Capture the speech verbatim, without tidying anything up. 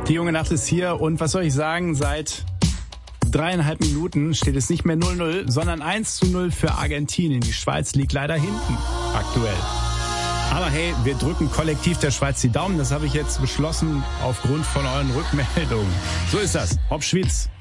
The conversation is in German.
Die junge Nacht ist hier und was soll ich sagen, seit dreieinhalb Minuten steht es nicht mehr null null, sondern eins zu null für Argentinien. Die Schweiz liegt leider hinten aktuell. Aber hey, wir drücken kollektiv der Schweiz die Daumen. Das habe ich jetzt beschlossen aufgrund von euren Rückmeldungen. So ist das. Hopp Schwyz.